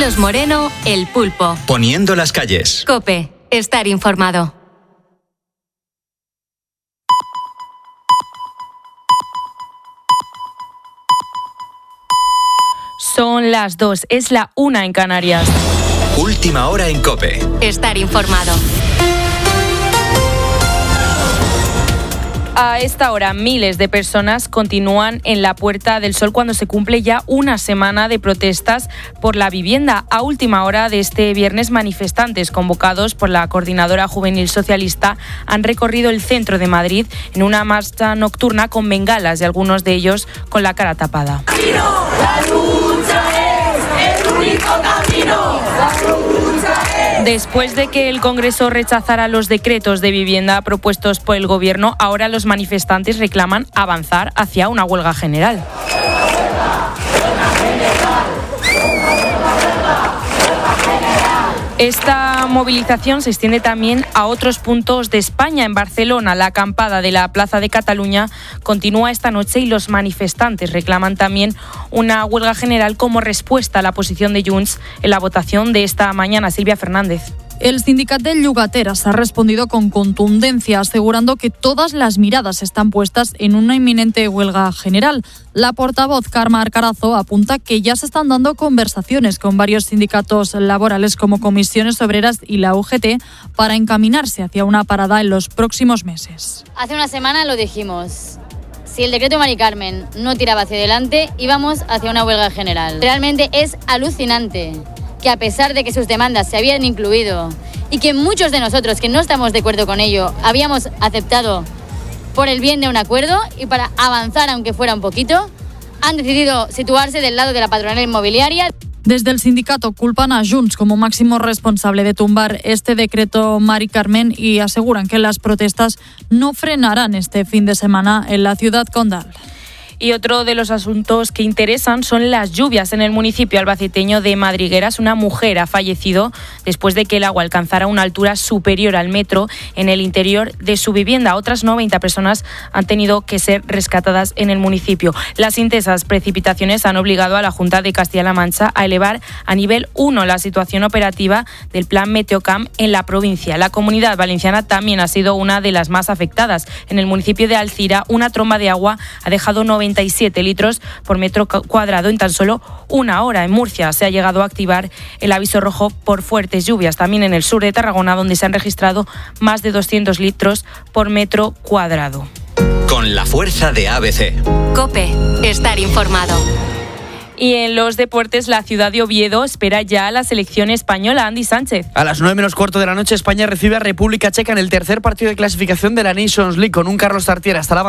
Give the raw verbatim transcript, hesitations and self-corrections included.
Carlos Moreno, El Pulpo. Poniendo las calles. COPE. Estar informado. Son las dos, es la una en Canarias. Última hora en COPE. Estar informado. A esta hora, miles de personas continúan en la Puerta del Sol cuando se cumple ya una semana de protestas por la vivienda. A última hora de este viernes, manifestantes convocados por la Coordinadora Juvenil Socialista han recorrido el centro de Madrid en una marcha nocturna con bengalas y algunos de ellos con la cara tapada. La lucha es el único camino. La lucha es... Después de que el Congreso rechazara los decretos de vivienda propuestos por el Gobierno, ahora los manifestantes reclaman avanzar hacia una huelga general. Esta movilización se extiende también a otros puntos de España. En Barcelona, la acampada de la Plaza de Cataluña continúa esta noche y los manifestantes reclaman también una huelga general como respuesta a la posición de Junts en la votación de esta mañana. Silvia Fernández. El sindicato de Llogateras ha respondido con contundencia, asegurando que todas las miradas están puestas en una inminente huelga general. La portavoz Carme Arcarazo apunta que ya se están dando conversaciones con varios sindicatos laborales como Comisiones Obreras y la U G T para encaminarse hacia una parada en los próximos meses. Hace una semana lo dijimos. Si el decreto Mari Carmen no tiraba hacia adelante, íbamos hacia una huelga general. Realmente es alucinante que a pesar de que sus demandas se habían incluido y que muchos de nosotros que no estamos de acuerdo con ello habíamos aceptado por el bien de un acuerdo y para avanzar aunque fuera un poquito, han decidido situarse del lado de la patronal inmobiliaria. Desde el sindicato culpan a Junts como máximo responsable de tumbar este decreto Mari Carmen y aseguran que las protestas no frenarán este fin de semana en la ciudad condal. Y otro de los asuntos que interesan son las lluvias en el municipio albaceteño de Madrigueras. Una mujer ha fallecido después de que el agua alcanzara una altura superior al metro en el interior de su vivienda. Otras noventa personas han tenido que ser rescatadas en el municipio. Las intensas precipitaciones han obligado a la Junta de Castilla-La Mancha a elevar a nivel uno la situación operativa del plan Meteocam en la provincia. La Comunidad Valenciana también ha sido una de las más afectadas. En el municipio de Alcira, una tromba de agua ha dejado noventa y siete litros por metro cuadrado en tan solo una hora. En Murcia se ha llegado a activar el aviso rojo por fuertes lluvias. También en el sur de Tarragona, donde se han registrado más de doscientos litros por metro cuadrado. Con la fuerza de A B C. COPE. Estar informado. Y en los deportes, la ciudad de Oviedo espera ya a la selección española. Andy Sánchez. A las nueve menos cuarto de la noche, España recibe a República Checa en el tercer partido de clasificación de la Nations League con un Carlos Tartiere hasta la